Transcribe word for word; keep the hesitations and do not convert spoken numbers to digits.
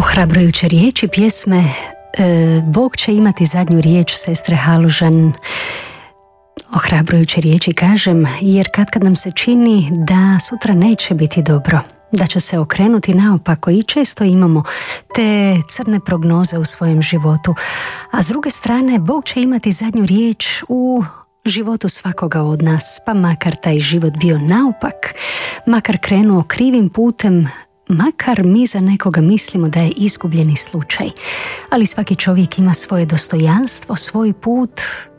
Ohrabrujuće riječi pjesme e, Bog će imati zadnju riječ sestre Halužan. Ohrabrujuće riječi kažem jer kad kad nam se čini da sutra neće biti dobro, da će se okrenuti naopako i često imamo te crne prognoze u svojem životu, a s druge strane Bog će imati zadnju riječ u životu svakoga od nas, pa makar taj život bio naopak, makar krenuo krivim putem, makar mi za nekoga mislimo da je izgubljeni slučaj, ali svaki čovjek ima svoje dostojanstvo, svoj put